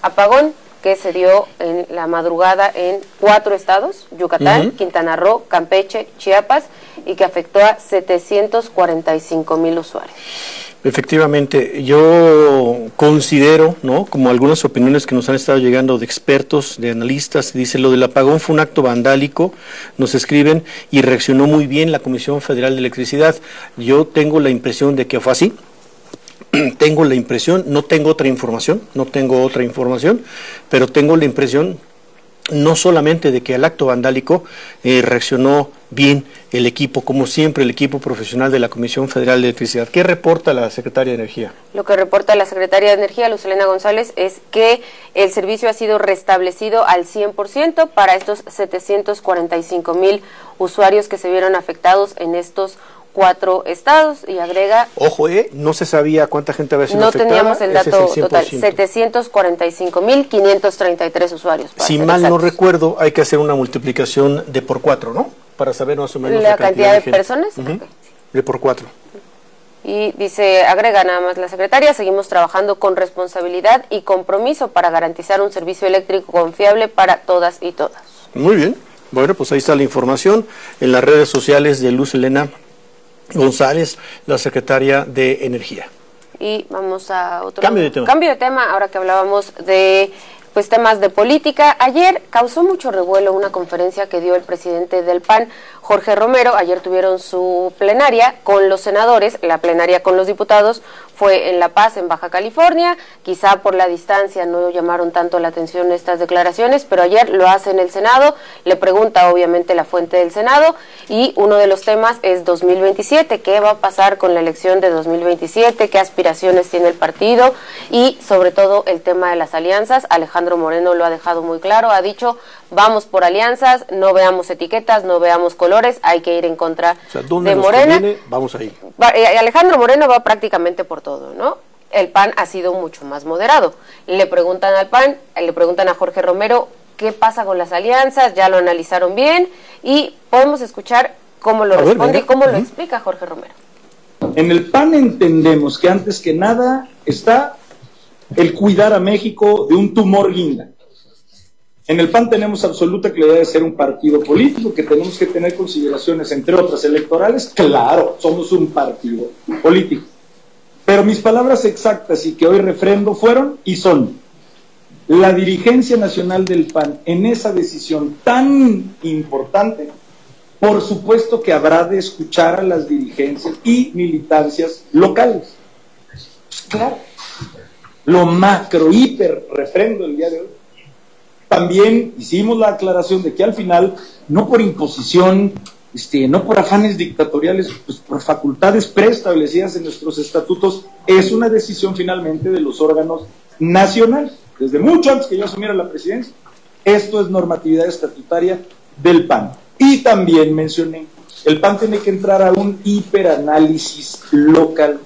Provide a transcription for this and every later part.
apagón que se dio en la madrugada en 4 estados, Yucatán, Quintana Roo, Campeche, Chiapas, y que afectó a 745,000 usuarios. Efectivamente, yo considero, ¿no?, como algunas opiniones que nos han estado llegando de expertos, de analistas, dice lo del apagón fue un acto vandálico, nos escriben, y reaccionó muy bien la Comisión Federal de Electricidad. Yo tengo la impresión de que fue así. Tengo la impresión, no tengo otra información, pero tengo la impresión no solamente de que al acto vandálico reaccionó bien el equipo, como siempre el equipo profesional de la Comisión Federal de Electricidad. ¿Qué reporta la Secretaria de Energía? Lo que reporta la Secretaria de Energía, Luz Helena González, es que el servicio ha sido restablecido al 100% para estos 745,000 usuarios que se vieron afectados en estos 4 estados, y agrega... Ojo, no se sabía cuánta gente había sido afectada. No teníamos el dato total, 745,533 usuarios. Si mal no recuerdo, hay que hacer una multiplicación de por 4, ¿no? Para saber más o menos la cantidad de personas. Okay. De por 4. Y dice, agrega nada más la secretaria, seguimos trabajando con responsabilidad y compromiso para garantizar un servicio eléctrico confiable para todas y todos. Muy bien. Bueno, pues ahí está la información en las redes sociales de Luz Helena González, la secretaria de Energía. Y vamos a otro cambio de tema. Cambio de tema, ahora que hablábamos de temas de política. Ayer causó mucho revuelo una conferencia que dio el presidente del PAN, Jorge Romero. Ayer tuvieron su plenaria con los senadores, la plenaria con los diputados fue en La Paz, en Baja California. Quizá por la distancia no llamaron tanto la atención estas declaraciones, pero ayer lo hace en el Senado, le pregunta obviamente la fuente del Senado, y uno de los temas es 2027, ¿qué va a pasar con la elección de 2027? ¿Qué aspiraciones tiene el partido? Y sobre todo el tema de las alianzas. Alejandro Moreno lo ha dejado muy claro, ha dicho, vamos por alianzas, no veamos etiquetas, no veamos colores, hay que ir en contra de Morena. Conviene, vamos ahí. Alejandro Moreno va prácticamente por todo, ¿no? El PAN ha sido mucho más moderado. Le preguntan al PAN, le preguntan a Jorge Romero, ¿qué pasa con las alianzas? Ya lo analizaron bien, y podemos escuchar cómo lo responde y cómo lo explica Jorge Romero. En el PAN entendemos que antes que nada está el cuidar a México de un tumor guinda. En el PAN tenemos absoluta claridad de ser un partido político, que tenemos que tener consideraciones, entre otras, electorales. Claro, somos un partido político. Pero mis palabras exactas y que hoy refrendo fueron y son: la dirigencia nacional del PAN en esa decisión tan importante, por supuesto que habrá de escuchar a las dirigencias y militancias locales. Pues claro, lo macro, hiper refrendo el día de hoy. También hicimos la aclaración de que al final, no por imposición, no por afanes dictatoriales, pues por facultades preestablecidas en nuestros estatutos, es una decisión finalmente de los órganos nacionales. Desde mucho antes que yo asumiera la presidencia, esto es normatividad estatutaria del PAN. Y también mencioné, el PAN tiene que entrar a un hiperanálisis local,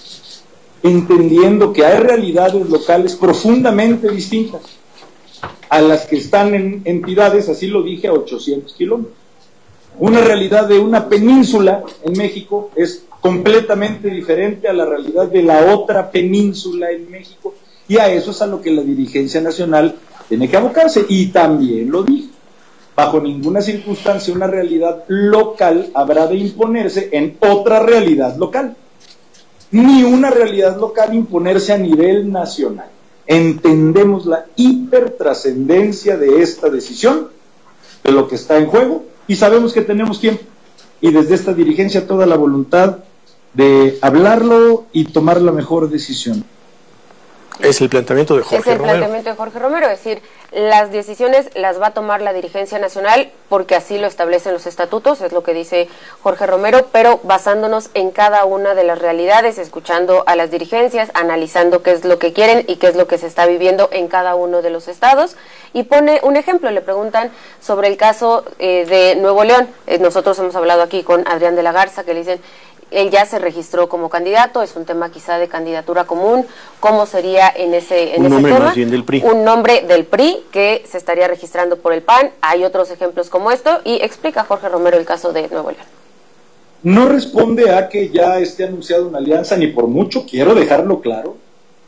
entendiendo que hay realidades locales profundamente distintas a las que están en entidades, así lo dije, a 800 kilómetros. Una realidad de una península en México es completamente diferente a la realidad de la otra península en México, y a eso es a lo que la dirigencia nacional tiene que abocarse. Y también lo dije, bajo ninguna circunstancia una realidad local habrá de imponerse en otra realidad local, ni una realidad local imponerse a nivel nacional. Entendemos la hipertrascendencia de esta decisión, de lo que está en juego, y sabemos que tenemos tiempo, y desde esta dirigencia toda la voluntad de hablarlo y tomar la mejor decisión. Es el planteamiento de Jorge Romero. Es el planteamiento de Jorge Romero, es decir, las decisiones las va a tomar la dirigencia nacional porque así lo establecen los estatutos, es lo que dice Jorge Romero, pero basándonos en cada una de las realidades, escuchando a las dirigencias, analizando qué es lo que quieren y qué es lo que se está viviendo en cada uno de los estados. Y pone un ejemplo, le preguntan sobre el caso de Nuevo León. Nosotros hemos hablado aquí con Adrián de la Garza, que le dicen, él ya se registró como candidato, es un tema quizá de candidatura común. ¿Cómo sería en ese tema? Más bien del PRI. Un nombre del PRI que se estaría registrando por el PAN. Hay otros ejemplos como esto, y explica Jorge Romero el caso de Nuevo León. No responde a que ya esté anunciada una alianza, ni por mucho, quiero dejarlo claro.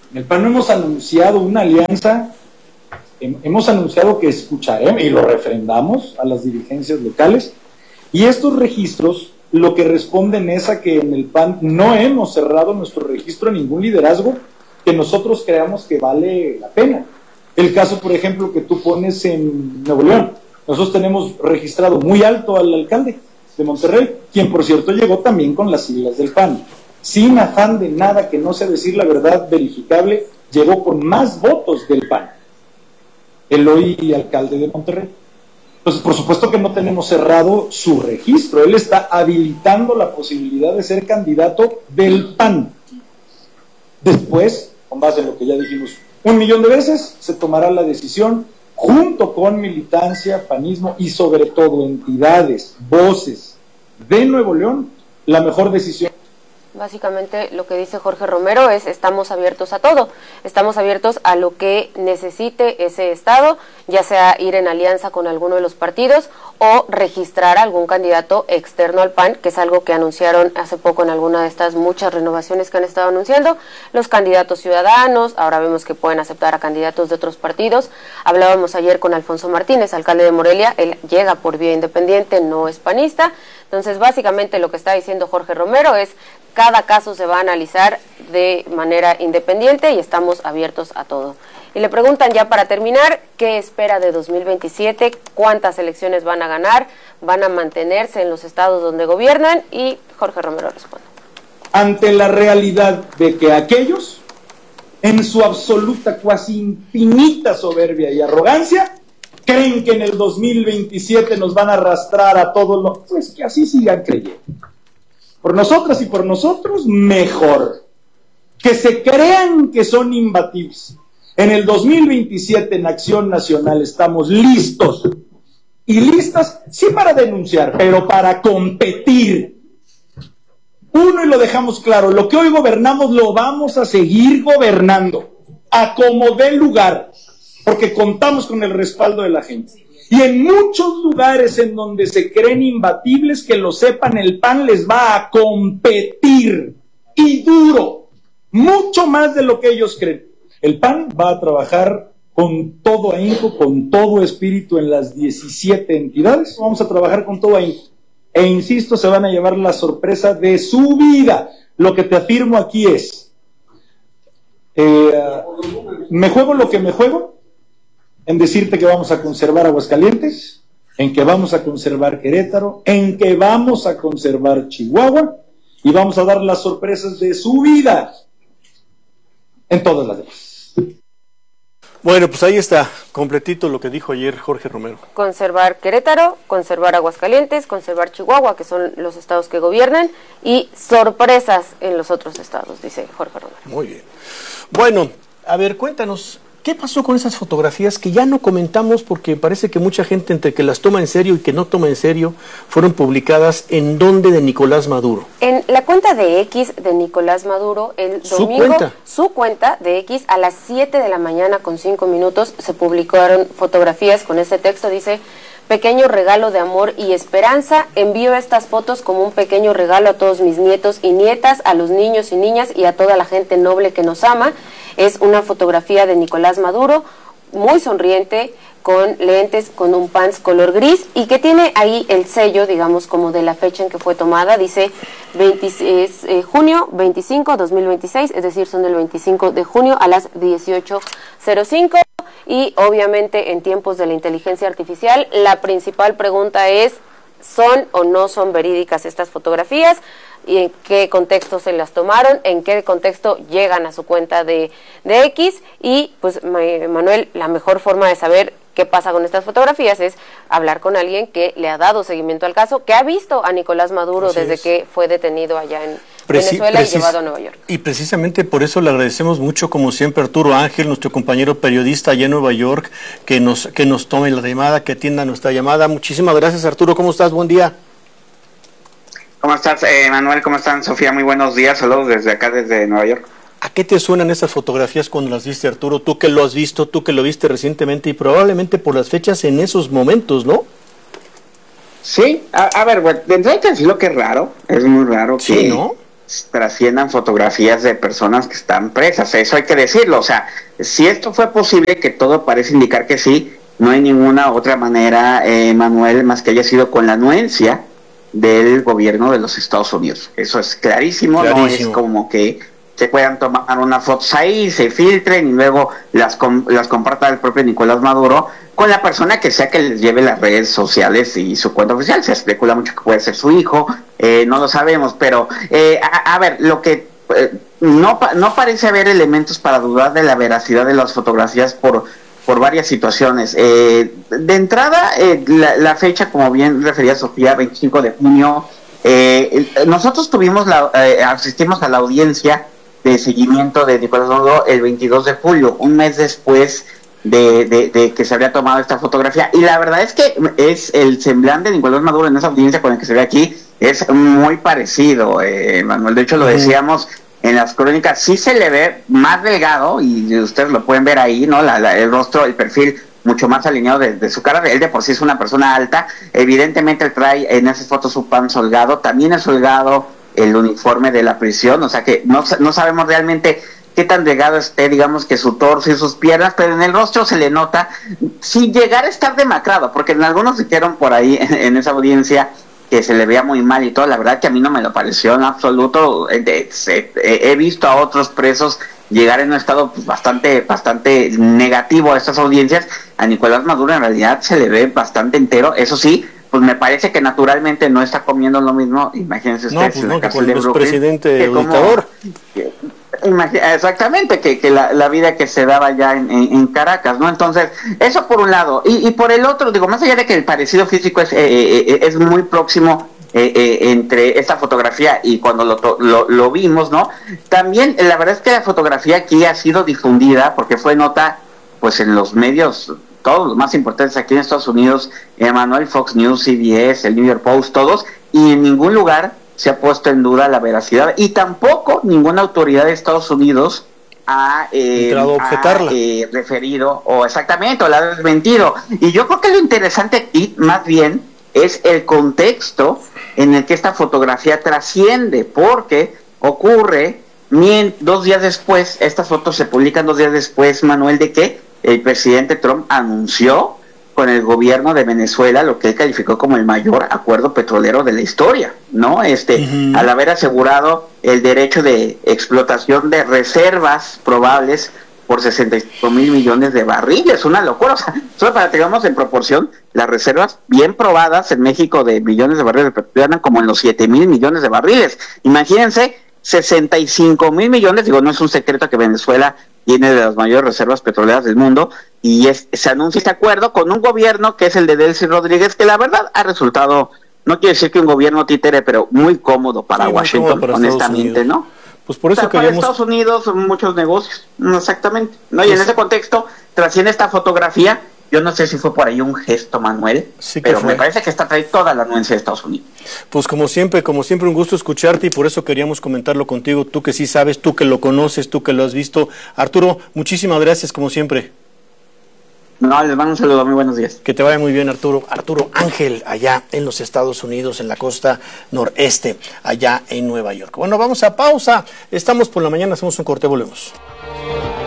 En el PAN no hemos anunciado una alianza, hemos anunciado que escucharemos y lo refrendamos a las dirigencias locales, y estos registros lo que responden es a que en el PAN no hemos cerrado nuestro registro a ningún liderazgo que nosotros creamos que vale la pena. El caso, por ejemplo, que tú pones en Nuevo León. Nosotros tenemos registrado muy alto al alcalde de Monterrey, quien por cierto llegó también con las siglas del PAN. Sin afán de nada que no sea decir la verdad verificable, llegó con más votos del PAN, el hoy alcalde de Monterrey. Entonces, por supuesto que no tenemos cerrado su registro, él está habilitando la posibilidad de ser candidato del PAN. Después, con base en lo que ya dijimos 1,000,000 de veces, se tomará la decisión junto con militancia, panismo y sobre todo entidades, voces de Nuevo León, la mejor decisión. Básicamente lo que dice Jorge Romero es: estamos abiertos a todo, estamos abiertos a lo que necesite ese estado, ya sea ir en alianza con alguno de los partidos o registrar algún candidato externo al PAN, que es algo que anunciaron hace poco en alguna de estas muchas renovaciones que han estado anunciando, los candidatos ciudadanos. Ahora vemos que pueden aceptar a candidatos de otros partidos. Hablábamos ayer con Alfonso Martínez, alcalde de Morelia, él llega por vía independiente, no es panista. Entonces, básicamente lo que está diciendo Jorge Romero es: cada caso se va a analizar de manera independiente y estamos abiertos a todo. Y le preguntan, ya para terminar, ¿qué espera de 2027? ¿Cuántas elecciones van a ganar? ¿Van a mantenerse en los estados donde gobiernan? Y Jorge Romero responde: ante la realidad de que aquellos, en su absoluta, cuasi infinita soberbia y arrogancia, creen que en el 2027 nos van a arrastrar a todos los... Pues que así sigan creyendo. Por nosotras y por nosotros, mejor. Que se crean que son imbatibles. En el 2027, en Acción Nacional, estamos listos. Y listas, sí para denunciar, pero para competir. Uno, y lo dejamos claro, lo que hoy gobernamos lo vamos a seguir gobernando. A como dé lugar. Porque contamos con el respaldo de la gente. Y en muchos lugares en donde se creen imbatibles, que lo sepan, el PAN les va a competir, y duro, mucho más de lo que ellos creen. El PAN va a trabajar con todo ahínco, con todo espíritu en las 17 entidades. Vamos a trabajar con todo ahínco. E insisto, se van a llevar la sorpresa de su vida. Lo que te afirmo aquí es, me juego lo que me juego, en decirte que vamos a conservar Aguascalientes, en que vamos a conservar Querétaro, en que vamos a conservar Chihuahua, y vamos a dar las sorpresas de su vida en todas las demás. Bueno, pues ahí está, completito lo que dijo ayer Jorge Romero. Conservar Querétaro, conservar Aguascalientes, conservar Chihuahua, que son los estados que gobiernan, y sorpresas en los otros estados, dice Jorge Romero. Muy bien. Bueno, a ver, cuéntanos, ¿qué pasó con esas fotografías que ya no comentamos porque parece que mucha gente, entre que las toma en serio y que no toma en serio, fueron publicadas en dónde de Nicolás Maduro? En la cuenta de X de Nicolás Maduro, el domingo, su cuenta de X, a las 7 de la mañana con 5 minutos, se publicaron fotografías con este texto. Dice: pequeño regalo de amor y esperanza, envío estas fotos como un pequeño regalo a todos mis nietos y nietas, a los niños y niñas y a toda la gente noble que nos ama. Es una fotografía de Nicolás Maduro, muy sonriente, con lentes, con un pants color gris, y que tiene ahí el sello, digamos, como de la fecha en que fue tomada. Dice junio 25, 2026, es decir, son del 25 de junio a las 18:05. Y obviamente en tiempos de la inteligencia artificial, la principal pregunta es: ¿son o no son verídicas estas fotografías? ¿Y en qué contexto se las tomaron? ¿En qué contexto llegan a su cuenta de X? Y pues, Manuel, la mejor forma de saber qué pasa con estas fotografías es hablar con alguien que le ha dado seguimiento al caso, que ha visto a Nicolás Maduro desde que fue detenido allá en Venezuela y llevado a Nueva York. Y precisamente por eso le agradecemos mucho, como siempre, Arturo Ángel, nuestro compañero periodista allá en Nueva York, que nos tome la llamada, que atienda nuestra llamada. Muchísimas gracias, Arturo. ¿Cómo estás? Buen día. ¿Cómo estás, Manuel? ¿Cómo están, Sofía? Muy buenos días. Saludos desde acá, desde Nueva York. ¿A qué te suenan esas fotografías cuando las viste, Arturo? Tú que lo has visto, tú que lo viste recientemente y probablemente por las fechas en esos momentos, ¿no? Sí, a ver, bueno, de entrada te decirlo que es raro, es muy raro. Sí, ¿no? trasciendan fotografías de personas que están presas. Eso hay que decirlo. O sea, si esto fue posible, que todo parece indicar que sí, no hay ninguna otra manera, Manuel, más que haya sido con la anuencia del gobierno de los Estados Unidos. Eso es clarísimo. No es como que se puedan tomar unas fotos ahí, se filtren y luego las comparta el propio Nicolás Maduro con la persona que sea que les lleve las redes sociales y su cuenta oficial. Se especula mucho que puede ser su hijo, no lo sabemos, pero a ver, lo que no parece haber elementos para dudar de la veracidad de las fotografías por varias situaciones. De entrada, la fecha, como bien refería Sofía, 25 de junio, nosotros asistimos a la audiencia de seguimiento de Nicolás Maduro el 22 de julio, un mes después de que se habría tomado esta fotografía, y la verdad es que es el semblante de Nicolás Maduro en esa audiencia con el que se ve aquí, es muy parecido, Manuel. De hecho, lo decíamos en las crónicas, sí se le ve más delgado, y ustedes lo pueden ver ahí, ¿no? El rostro, el perfil mucho más alineado de su cara. Él de por sí es una persona alta, evidentemente trae en esas fotos su pan holgado, también es holgado el uniforme de la prisión, o sea que no sabemos realmente qué tan delgado esté, digamos, que su torso y sus piernas, pero en el rostro se le nota, sin llegar a estar demacrado, porque en algunos dijeron por ahí en esa audiencia que se le veía muy mal y todo. La verdad que a mí no me lo pareció en absoluto. He visto a otros presos llegar en un estado pues, bastante negativo a estas audiencias. A Nicolás Maduro en realidad se le ve bastante entero, eso sí. Pues me parece que naturalmente no está comiendo lo mismo. Imagínense ustedes, pues no, que es presidente o dictador. Exactamente, que la vida que se daba ya en Caracas, ¿no? Entonces, eso por un lado. Y por el otro, digo, más allá de que el parecido físico es muy próximo entre esta fotografía y cuando lo vimos, ¿no? También, la verdad es que la fotografía aquí ha sido difundida porque fue nota, pues, en los medios todos los más importantes aquí en Estados Unidos, Manuel, Fox News, CBS, el New York Post, todos, y en ningún lugar se ha puesto en duda la veracidad, y tampoco ninguna autoridad de Estados Unidos ha referido, o la ha desmentido. Y yo creo que lo interesante aquí, más bien, es el contexto en el que esta fotografía trasciende, porque ocurre 2 días después, estas fotos se publican 2 días después, Manuel, de que el presidente Trump anunció con el gobierno de Venezuela lo que él calificó como el mayor acuerdo petrolero de la historia, ¿no? Al haber asegurado el derecho de explotación de reservas probables por 65 mil millones de barriles, una locura. O sea, solo para que tengamos en proporción, las reservas bien probadas en México de millones de barriles de petróleo andan como en los 7 mil millones de barriles. Imagínense, 65 mil millones, digo, no es un secreto que Venezuela tiene de las mayores reservas petroleras del mundo, y se anuncia este acuerdo con un gobierno que es el de Delcy Rodríguez, que la verdad ha resultado, no quiero decir que un gobierno títere, pero muy cómodo para Washington, para honestamente, ¿no? Pues por eso para Estados Unidos muchos negocios, exactamente, ¿no? Y en ese contexto trasciende esta fotografía. Yo no sé si fue por ahí un gesto, Manuel, sí, pero me parece que está trae toda la anuencia de Estados Unidos. Pues como siempre un gusto escucharte, y por eso queríamos comentarlo contigo, tú que sí sabes, tú que lo conoces, tú que lo has visto. Arturo, muchísimas gracias como siempre. No, les mando un saludo, muy buenos días. Que te vaya muy bien, Arturo. Arturo Ángel, allá en los Estados Unidos, en la costa noreste, allá en Nueva York. Bueno, vamos a pausa. Estamos por la mañana, hacemos un corte, volvemos.